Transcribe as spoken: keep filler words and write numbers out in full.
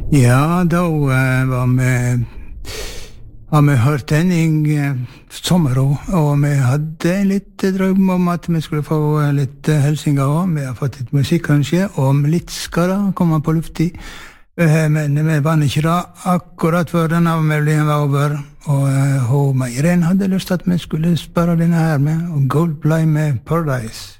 Ja, da uh, var vi har vi hørt den i uh, sommer også, og vi hadde litt drøm om at vi skulle få uh, litt uh, helsinger også. Vi har fått litt musikk kanskje, og litt skal da komme på lufti. Uh, men vi vann ikke da akkurat før denne avmeldingen var over, og uh, hun Meiren hadde lyst til at vi skulle spørre denne her med, og Goldplay med Paradise.